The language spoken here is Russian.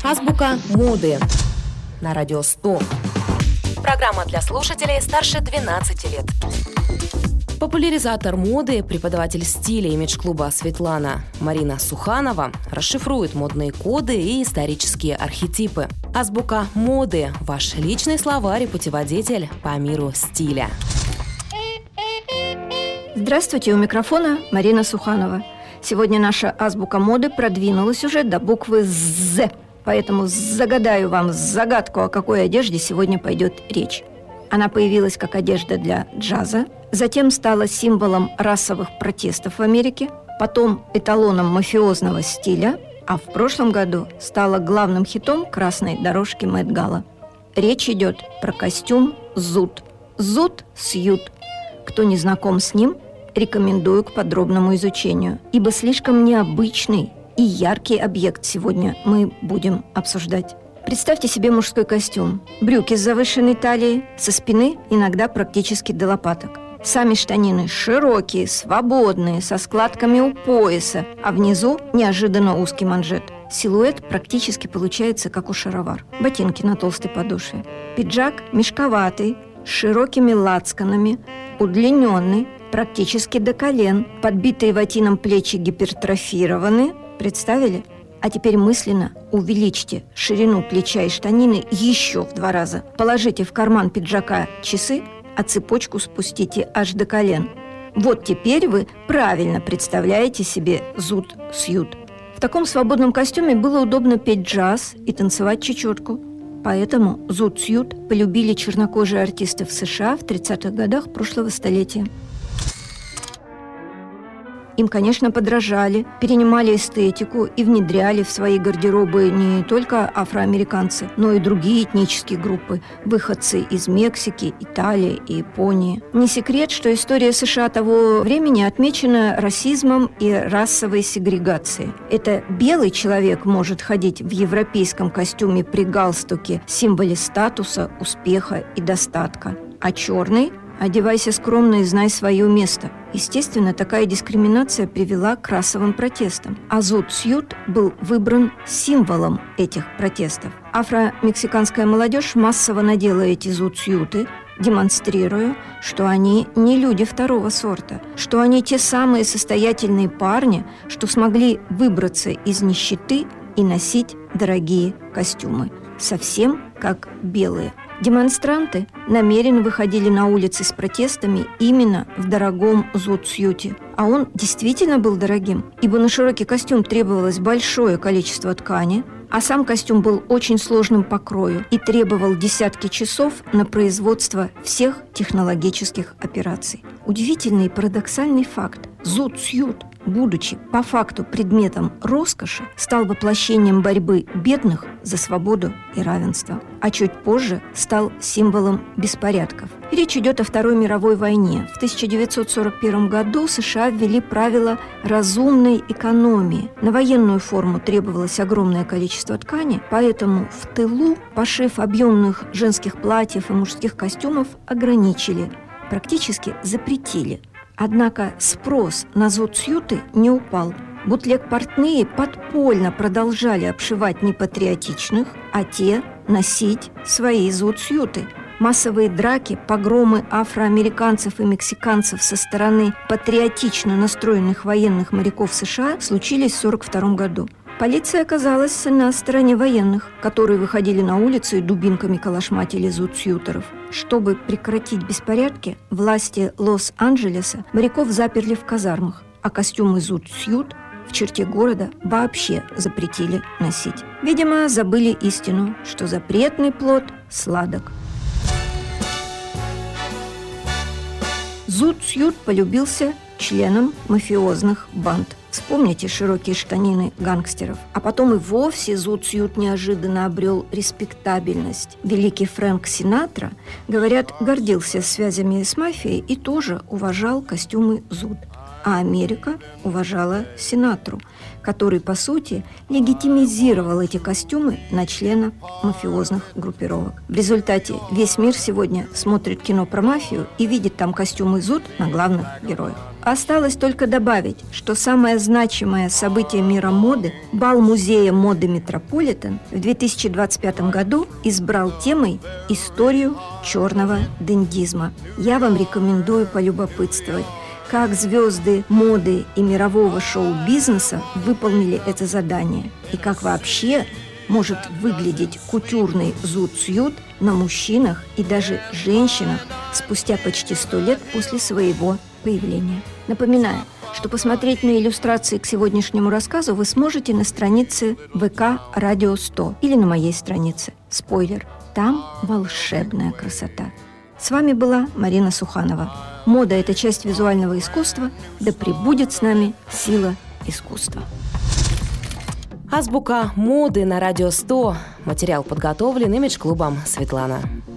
Азбука моды на радио 100. Программа для слушателей старше 12 лет. Популяризатор моды, преподаватель стиля имидж-клуба «Светлана» Марина Суханова расшифрует модные коды и исторические архетипы. Азбука моды – ваш личный словарь и путеводитель по миру стиля. Здравствуйте, у микрофона Марина Суханова. Сегодня наша азбука моды продвинулась уже до буквы «З», поэтому загадаю вам загадку, о какой одежде сегодня пойдет речь. Она появилась как одежда для джаза, затем стала символом расовых протестов в Америке, потом эталоном мафиозного стиля, а в прошлом году стала главным хитом красной дорожки Мет-Гала. Речь идет про костюм зуд. Зуд-сьют. Кто не знаком с ним, рекомендую к подробному изучению, ибо слишком необычный и яркий объект сегодня мы будем обсуждать. Представьте себе мужской костюм. Брюки с завышенной талией, со спины иногда практически до лопаток. Сами штанины широкие, свободные, со складками у пояса, а внизу неожиданно узкий манжет. Силуэт практически получается, как у шаровар. Ботинки на толстой подошве. Пиджак мешковатый, с широкими лацканами, удлиненный, практически до колен. Подбитые ватином плечи гипертрофированы. Представили? А теперь мысленно увеличьте ширину плеча и штанины еще в 2 раза. Положите в карман пиджака часы, а цепочку спустите аж до колен. Вот теперь вы правильно представляете себе зуд-сьют. В таком свободном костюме было удобно петь джаз и танцевать чечетку. Поэтому зуд-сьют полюбили чернокожие артисты в США в 30-х годах прошлого столетия. Им, конечно, подражали, перенимали эстетику и внедряли в свои гардеробы не только афроамериканцы, но и другие этнические группы, выходцы из Мексики, Италии и Японии. Не секрет, что история США того времени отмечена расизмом и расовой сегрегацией. Это белый человек может ходить в европейском костюме при галстуке, символе статуса, успеха и достатка, а черный – одевайся скромно и знай свое место. Естественно, такая дискриминация привела к расовым протестам. А зуд-сьют был выбран символом этих протестов. Афро-мексиканская молодежь массово надела эти зуд-сьюты, демонстрируя, что они не люди второго сорта, что они те самые состоятельные парни, что смогли выбраться из нищеты и носить дорогие костюмы. Совсем как белые. Демонстранты намеренно выходили на улицы с протестами именно в дорогом зуд-сьюте. А он действительно был дорогим, ибо на широкий костюм требовалось большое количество ткани, а сам костюм был очень сложным по крою и требовал десятки часов на производство всех технологических операций. Удивительный и парадоксальный факт. Зуд-сьют, будучи по факту предметом роскоши, стал воплощением борьбы бедных за свободу и равенство, а чуть позже стал символом беспорядков. Речь идет о Второй мировой войне. В 1941 году США ввели правила разумной экономии. На военную форму требовалось огромное количество ткани, поэтому в тылу пошив объемных женских платьев и мужских костюмов ограничили, практически запретили. Однако спрос на зуд-сьюты не упал. Бутлег-портные подпольно продолжали обшивать непатриотичных, а те носить свои зуд-сьюты. Массовые драки, погромы афроамериканцев и мексиканцев со стороны патриотично настроенных военных моряков США случились в 1942 году. Полиция оказалась на стороне военных, которые выходили на улицу и дубинками калашматили зуд-сьютеров. Чтобы прекратить беспорядки, власти Лос-Анджелеса моряков заперли в казармах, а костюмы зуд-сьют в черте города вообще запретили носить. Видимо, забыли истину, что запретный плод сладок. Зуд-сьют полюбился членам мафиозных банд. Вспомните широкие штанины гангстеров. А потом и вовсе зуд-сьют неожиданно обрел респектабельность. Великий Фрэнк Синатра, говорят, гордился связями с мафией и тоже уважал костюмы зуд. а Америка уважала Синатру, который, по сути, легитимизировал эти костюмы на членов мафиозных группировок. В результате весь мир сегодня смотрит кино про мафию и видит там костюмы Зуд на главных героев. Осталось только добавить, что самое значимое событие мира моды, бал музея моды «Метрополитен» в 2025 году избрал темой историю черного дендизма. Я вам рекомендую полюбопытствовать, как звезды моды и мирового шоу-бизнеса выполнили это задание и как вообще может выглядеть кутюрный зуд-сьют на мужчинах и даже женщинах спустя почти 100 лет после своего появления. Напоминаю, что посмотреть на иллюстрации к сегодняшнему рассказу вы сможете на странице ВК Радио 100 или на моей странице. Спойлер, там волшебная красота. С вами была Марина Суханова. Мода – это часть визуального искусства, да пребудет с нами сила искусства. Азбука моды на Радио 100. Материал подготовлен имидж-клубом «Светлана».